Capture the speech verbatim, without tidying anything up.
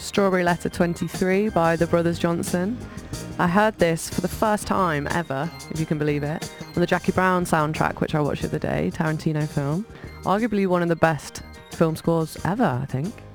Strawberry Letter twenty-three by the Brothers Johnson. I heard this for the first time ever, if you can believe it, on the Jackie Brown soundtrack, which I watched the other day, Tarantino film. Arguably one of the best film scores ever, I think.